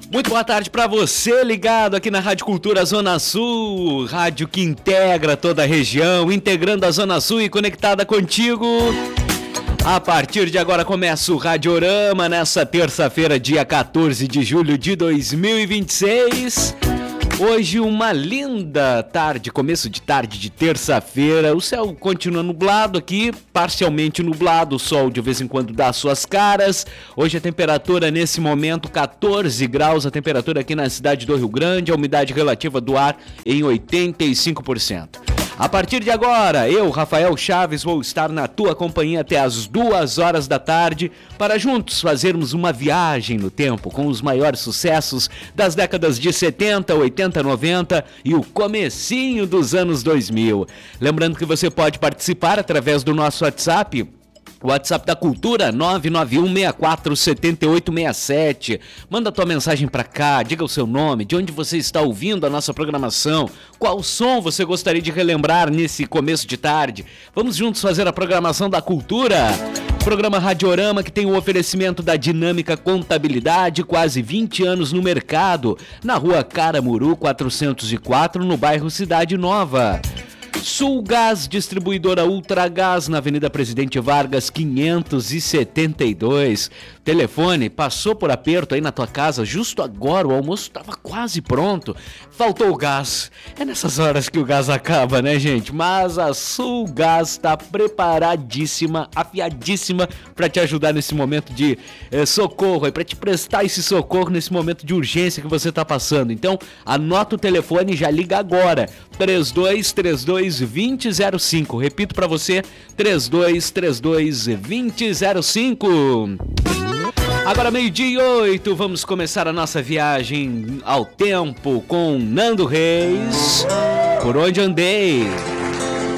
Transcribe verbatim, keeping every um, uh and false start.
Muito boa tarde para você ligado aqui na Rádio Cultura Zona Sul, rádio que integra toda a região, integrando a Zona Sul e conectada contigo. A partir de agora começa o Radiorama nessa terça-feira, dia quatorze de julho de dois mil e vinte e seis. Hoje uma linda tarde, começo de tarde de terça-feira, o céu continua nublado aqui, parcialmente nublado, o sol de vez em quando dá suas caras. Hoje a temperatura nesse momento quatorze graus, a temperatura aqui na cidade do Rio Grande, a umidade relativa do ar em oitenta e cinco por cento. A partir de agora, eu, Rafael Chaves, vou estar na tua companhia até as duas horas da tarde para juntos fazermos uma viagem no tempo com os maiores sucessos das décadas de setenta, oitenta, noventa e o comecinho dos anos dois mil. Lembrando que você pode participar através do nosso WhatsApp, WhatsApp da Cultura, nove nove um seis quatro sete oito seis sete. Manda tua mensagem pra cá, diga o seu nome, de onde você está ouvindo a nossa programação, qual som você gostaria de relembrar nesse começo de tarde. Vamos juntos fazer a programação da Cultura. Programa Radiorama que tem o oferecimento da Dinâmica Contabilidade, quase vinte anos no mercado, na rua Caramuru quatrocentos e quatro, no bairro Cidade Nova. Sulgás, distribuidora Ultragás, na Avenida Presidente Vargas, quinhentos e setenta e dois. Telefone, passou por aperto aí na tua casa, justo agora, o almoço estava quase pronto, faltou o gás. É nessas horas que o gás acaba, né, gente? Mas a Sulgás está preparadíssima, afiadíssima para te ajudar nesse momento de eh, socorro, para te prestar esse socorro nesse momento de urgência que você está passando. Então, anota o telefone e já liga agora, três dois três dois, dois zero zero cinco. Repito para você, três dois três dois, dois zero zero cinco. Agora meio-dia e oito, vamos começar a nossa viagem ao tempo com Nando Reis. Por onde andei?